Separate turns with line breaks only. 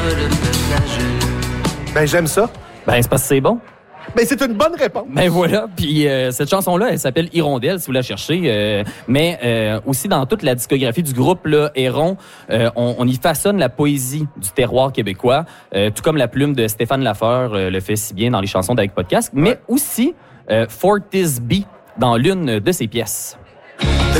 Ben, j'aime ça.
Ben, c'est parce que c'est bon.
Ben, c'est une bonne réponse.
Ben voilà, puis cette chanson-là, elle s'appelle Hirondelle, si vous la cherchez. Mais aussi dans toute la discographie du groupe, là, Héron, on y façonne la poésie du terroir québécois, tout comme la plume de Stéphane Lafleur le fait si bien dans les chansons d'Avec Podcast, mais aussi Fortis B dans l'une de ses pièces.